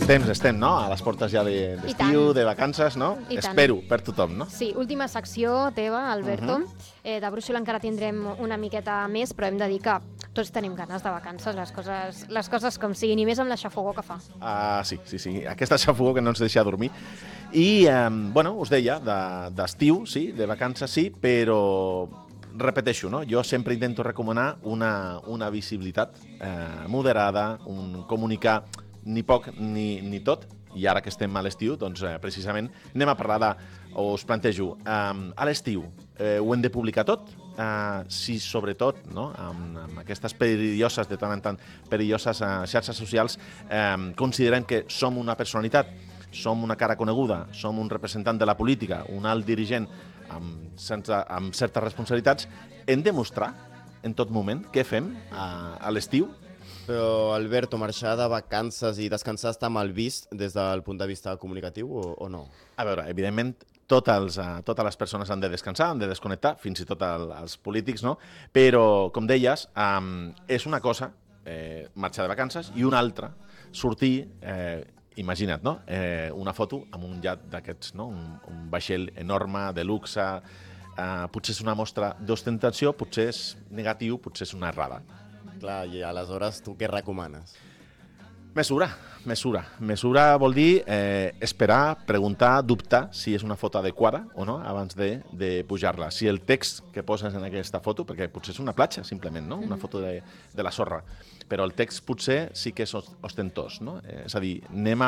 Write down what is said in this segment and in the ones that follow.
estem, no? A les portes ja d'estiu, de vacances, no? Espero per tothom, no? Sí, última secció teva, Alberto. De brúixola encara tindrem una miqueta més, però hem de dir que tots tenim ganes de vacances, les coses com siguin, i més amb la xafogor que fa. Sí. Aquesta xafogor que no ens deixa dormir. I, bueno, us deia, d'estiu, sí, de vacances sí, però repeteixo, no? Jo sempre intento recomanar una visibilitat moderada, un comunicar ni poc ni tot, i ara que estem a l'estiu, doncs precisament anem a parlar o us plantejo, a l'estiu ho hem de publicar tot? Si sobretot, no, amb aquestes perilloses, de tant en tant, perilloses xarxes socials, considerem que som una personalitat, som una cara coneguda, som un representant de la política, un alt dirigent amb certes responsabilitats, hem de mostrar en tot moment què fem a l'estiu. Però, Alberto, marxar de vacances i descansar està mal vist des del punt de vista comunicatiu o no? A veure, evidentment, totes les persones han de descansar, han de desconnectar, fins i tot els polítics, no? Però, com deies, és una cosa marxar de vacances i una altra sortir, imagina't, no? Una foto amb un iat d'aquests, no? Un vaixell enorme, de luxe, potser és una mostra d'ostentació, potser és negatiu, potser és una errada. Clar, i aleshores tu què recomanes? Mesura. Mesura vol dir esperar, preguntar, dubtar si és una foto adequada o no abans de pujar-la. Si el text que poses en aquesta foto, perquè potser és una platja, simplement, no? Una foto de la sorra, però el text potser sí que és ostentós, no? És a dir, anem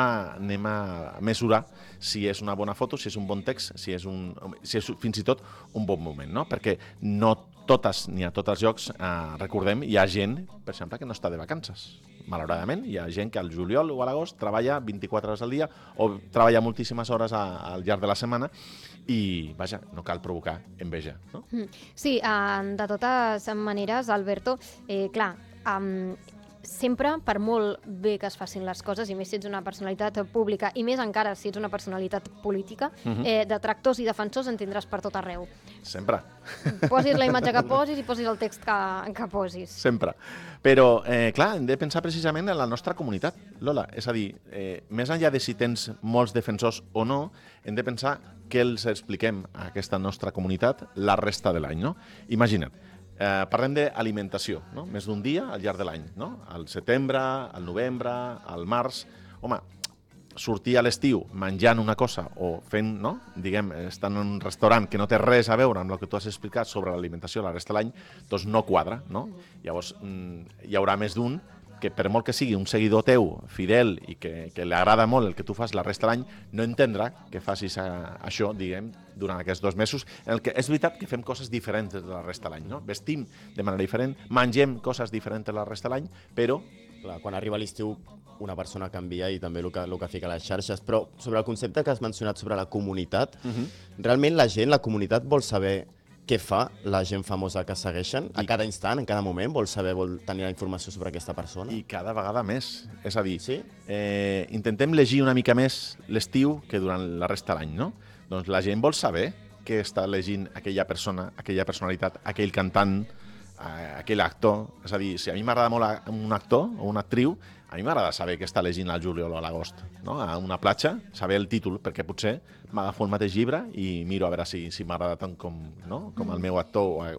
a mesurar si és una bona foto, si és un bon text, si és fins i tot un bon moment, no? Perquè no totes ni a tots els llocs, recordem, hi ha gent, per exemple, que no està de vacances. Malauradament, hi ha gent que al juliol o a l'agost treballa 24 hores al dia o treballa moltíssimes hores al llarg de la setmana i, vaja, no cal provocar enveja, no? Sí, de totes maneres, Alberto, clar, sempre, per molt bé que es facin les coses, i més si ets una personalitat pública, i més encara si ets una personalitat política, detractors i defensors en tindràs per tot arreu. Sempre. Posis la imatge que posis i posis el text que posis. Sempre. Però, clar, hem de pensar precisament en la nostra comunitat, Lola. És a dir, més enllà de si tens molts defensors o no, hem de pensar què els expliquem a aquesta nostra comunitat la resta de l'any, no? Imagina't. Parlem d'alimentació, no? Més d'un dia al llarg de l'any, no? Al setembre, al novembre, al març. Home, sortir a l'estiu menjant una cosa o fent, no? Diguem, estant en un restaurant que no té res a veure amb el que tu has explicat sobre l'alimentació la resta de l'any, doncs no quadra, no? Llavors, hi haurà més d'un que per molt que sigui un seguidor teu, fidel, i que li agrada molt el que tu fas la resta de l'any, no entendrà que facis això, diguem, durant aquests 2 mesos, en el que és veritat que fem coses diferents de la resta de l'any, no? Vestim de manera diferent, mengem coses diferents de la resta de l'any, però... Clar, quan arriba l'estiu una persona canvia i també el que fica a les xarxes, però sobre el concepte que has mencionat sobre la comunitat, realment la comunitat vol saber què fa la gent famosa que segueixen a cada instant, en cada moment, vol tenir la informació sobre aquesta persona? I cada vegada més. És a dir, sí? Intentem llegir una mica més l'estiu que durant la resta de l'any, no? Doncs la gent vol saber què està llegint aquella persona, aquella personalitat, aquell cantant, aquell actor. És a dir, si a mi m'agrada molt un actor o una actriu, a mi m'agrada saber què està llegint al juliol o a l'agost, no? A una platja, saber el títol, perquè potser m'agafo el mateix llibre i miro a veure si m'agrada tant com el meu actor